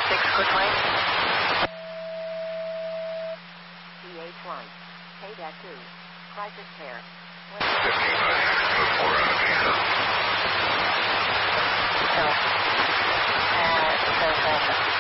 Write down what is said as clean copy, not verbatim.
6, good night. CH1, KDAC 2, crisis care. 55, report on the vehicle. So,